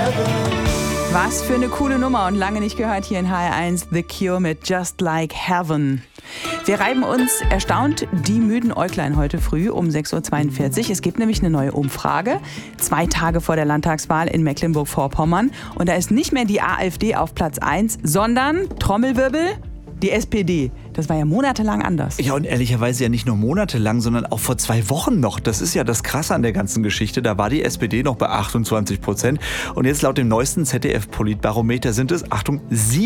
Was für eine coole Nummer und lange nicht gehört hier in HR1 The Cure mit Just Like Heaven. Wir reiben uns erstaunt die müden Äuglein heute früh um 6.42 Uhr. Es gibt nämlich eine neue Umfrage, 2 Tage vor der Landtagswahl in Mecklenburg-Vorpommern. Und da ist nicht mehr die AfD auf Platz 1, sondern, Trommelwirbel, die SPD. Das war ja monatelang anders. Ja, und ehrlicherweise ja nicht nur monatelang, sondern auch vor 2 Wochen noch. Das ist ja das Krasse an der ganzen Geschichte. Da war die SPD noch bei 28%. Und jetzt laut dem neuesten ZDF-Politbarometer sind es, Achtung,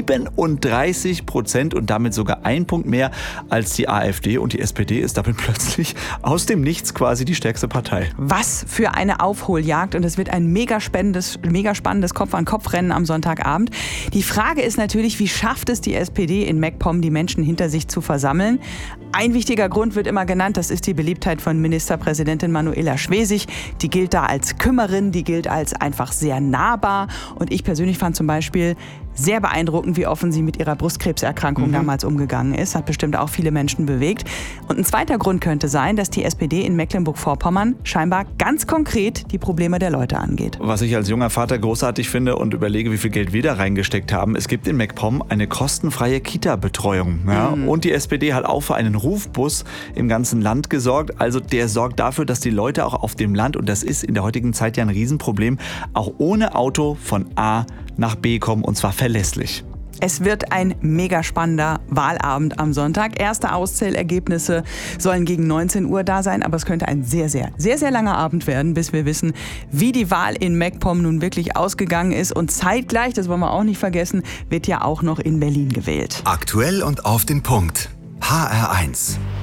37% und damit sogar 1 Punkt mehr als die AfD. Und die SPD ist damit plötzlich aus dem Nichts quasi die stärkste Partei. Was für eine Aufholjagd. Und es wird ein mega spannendes Kopf-an-Kopf-Rennen am Sonntagabend. Die Frage ist natürlich, wie schafft es die SPD in MacPom, die Menschen hinter sich zu versammeln? Ein wichtiger Grund wird immer genannt, das ist die Beliebtheit von Ministerpräsidentin Manuela Schwesig. Die gilt da als Kümmerin, die gilt als einfach sehr nahbar. Und ich persönlich fand zum Beispiel sehr beeindruckend, wie offen sie mit ihrer Brustkrebserkrankung damals umgegangen ist. Hat bestimmt auch viele Menschen bewegt. Und ein zweiter Grund könnte sein, dass die SPD in Mecklenburg-Vorpommern scheinbar ganz konkret die Probleme der Leute angeht. Was ich als junger Vater großartig finde und überlege, wie viel Geld wir da reingesteckt haben. Es gibt in MacPom eine kostenfreie Kita-Betreuung. Ja? Und die SPD hat auch für einen Rufbus im ganzen Land gesorgt. Also der sorgt dafür, dass die Leute auch auf dem Land, und das ist in der heutigen Zeit ja ein Riesenproblem, auch ohne Auto von A nach B kommen, und zwar verlässlich. Es wird ein mega spannender Wahlabend am Sonntag. Erste Auszählergebnisse sollen gegen 19 Uhr da sein, aber es könnte ein sehr, sehr, sehr, sehr langer Abend werden, bis wir wissen, wie die Wahl in MacPom nun wirklich ausgegangen ist. Und zeitgleich, das wollen wir auch nicht vergessen, wird ja auch noch in Berlin gewählt. Aktuell und auf den Punkt. HR1.